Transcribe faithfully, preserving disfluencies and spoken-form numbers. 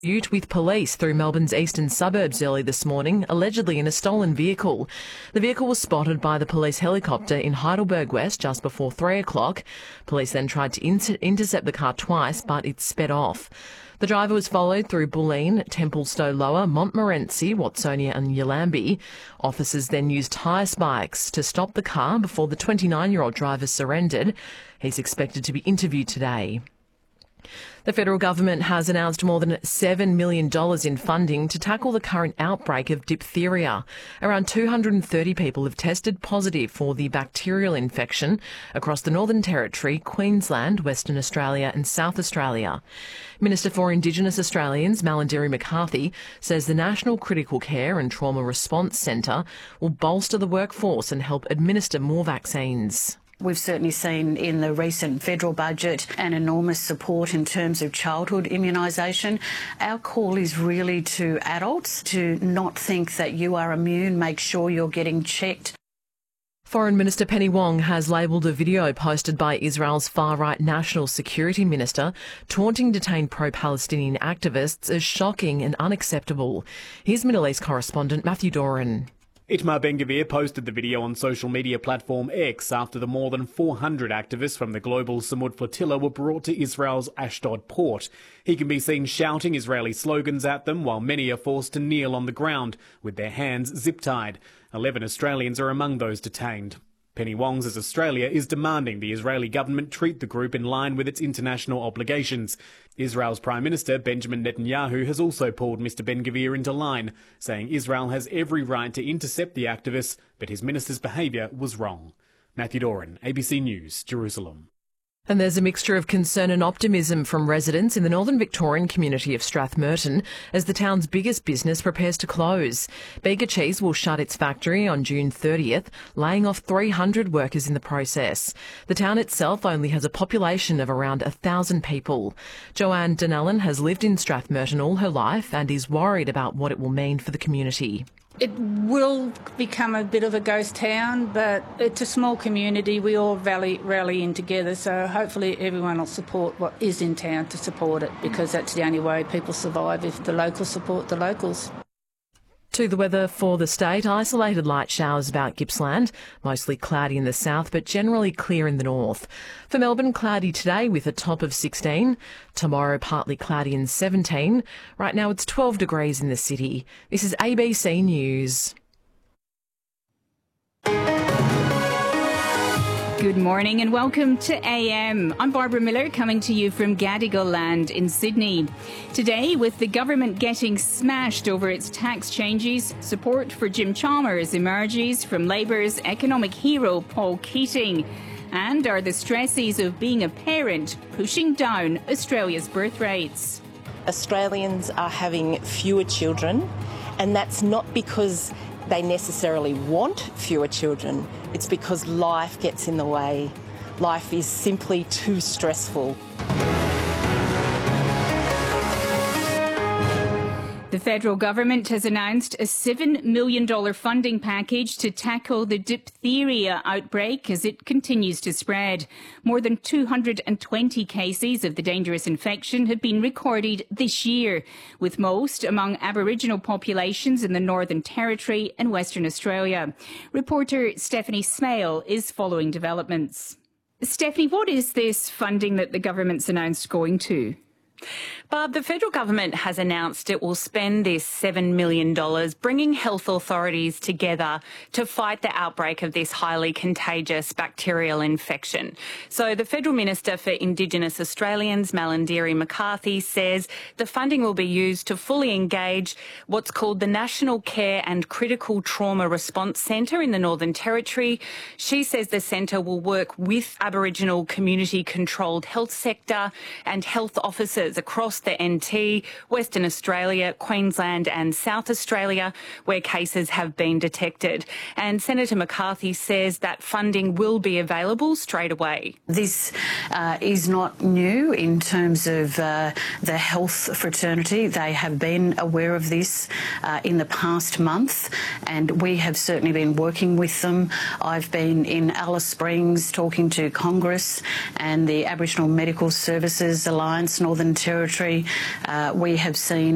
With police through Melbourne's eastern suburbs early this morning, allegedly in a stolen vehicle. The vehicle was spotted by the police helicopter in Heidelberg West just before three o'clock. Police then tried to inter- intercept the car twice, but it sped off. The driver was followed through Bulleen, Templestowe Lower, Montmorency, Watsonia and Yallambee. Officers then used tyre spikes to stop the car before the twenty-nine-year-old driver surrendered. He's expected to be interviewed today. The federal government has announced more than seven million dollars in funding to tackle the current outbreak of diphtheria. Around two hundred thirty people have tested positive for the bacterial infection across the Northern Territory, Queensland, Western Australia and South Australia. Minister for Indigenous Australians, Malarndirri McCarthy, says the National Critical Care and Trauma Response Centre will bolster the workforce and help administer more vaccines. We've certainly seen in the recent federal budget an enormous support in terms of childhood immunisation. Our call is really to adults to not think that you are immune. Make sure you're getting checked. Foreign Minister Penny Wong has labelled a video posted by Israel's far-right National Security Minister taunting detained pro-Palestinian activists as shocking and unacceptable. Here's Middle East correspondent Matthew Doran. Itamar Ben-Gvir posted the video on social media platform X after the more than four hundred activists from the global Samud flotilla were brought to Israel's Ashdod port. He can be seen shouting Israeli slogans at them while many are forced to kneel on the ground with their hands zip-tied. Eleven Australians are among those detained. Penny Wong says Australia is demanding the Israeli government treat the group in line with its international obligations. Israel's Prime Minister Benjamin Netanyahu has also pulled Mr Ben-Gvir into line, saying Israel has every right to intercept the activists, but his minister's behaviour was wrong. Matthew Doran, A B C News, Jerusalem. And there's a mixture of concern and optimism from residents in the northern Victorian community of Strathmerton as the town's biggest business prepares to close. Bega Cheese will shut its factory on June thirtieth, laying off three hundred workers in the process. The town itself only has a population of around one thousand people. Joanne Dunallen has lived in Strathmerton all her life and is worried about what it will mean for the community. It will become a bit of a ghost town, but it's a small community. We all rally, rally in together, so hopefully everyone will support what is in town to support it, because that's the only way people survive, if the locals support the locals. To the weather for the state, isolated light showers about Gippsland, mostly cloudy in the south but generally clear in the north. For Melbourne, cloudy today with a top of sixteen. Tomorrow, partly cloudy and seventeen. Right now it's twelve degrees in the city. This is A B C News. Good morning and welcome to A M. I'm Barbara Miller coming to you from Gadigal Land in Sydney. Today, with the government getting smashed over its tax changes, support for Jim Chalmers emerges from Labor's economic hero Paul Keating. And are the stresses of being a parent pushing down Australia's birth rates? Australians are having fewer children, and that's not because they necessarily want fewer children. It's because life gets in the way. Life is simply too stressful. The federal government has announced a seven million dollars funding package to tackle the diphtheria outbreak as it continues to spread. More than two hundred twenty cases of the dangerous infection have been recorded this year, with most among Aboriginal populations in the Northern Territory and Western Australia. Reporter Stephanie Smale is following developments. Stephanie, what is this funding that the government's announced going to? Barb, the federal government has announced it will spend this seven million dollars bringing health authorities together to fight the outbreak of this highly contagious bacterial infection. So the Federal Minister for Indigenous Australians, Malarndirri McCarthy, says the funding will be used to fully engage what's called the National Care and Critical Trauma Response Centre in the Northern Territory. She says the centre will work with Aboriginal community-controlled health sector and health officers across the N T, Western Australia, Queensland and South Australia, where cases have been detected. And Senator McCarthy says that funding will be available straight away. This uh, is not new in terms of uh, the health fraternity. They have been aware of this uh, in the past month, and we have certainly been working with them. I've been in Alice Springs talking to Congress and the Aboriginal Medical Services Alliance, Northern Territory. Uh, we have seen